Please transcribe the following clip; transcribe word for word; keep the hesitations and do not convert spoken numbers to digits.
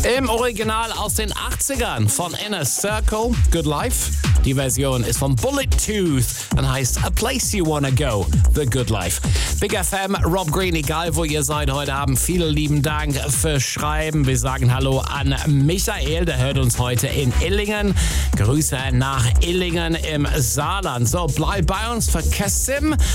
Im Original aus den achtzigern von Inner Circle, Good Life. Die Version ist von Bullet Tooth und heißt A Place You Wanna Go, The Good Life. Big F M, Rob Green, egal wo ihr seid heute Abend, vielen lieben Dank fürs Schreiben. Wir sagen Hallo an Michael, der hört uns heute in Illingen. Grüße nach Illingen im Saarland. So, bleib bei uns für Kessim.